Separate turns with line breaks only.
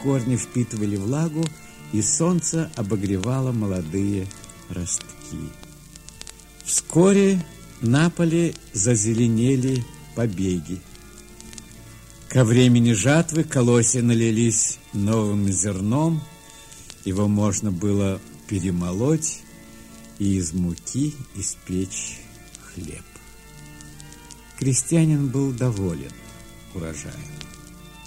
корни впитывали влагу, и солнце обогревало молодые ростки. Вскоре на поле зазеленели побеги. Ко времени жатвы колосья налились новым зерном, его можно было перемолоть и из муки испечь хлеб. Крестьянин был доволен урожаем.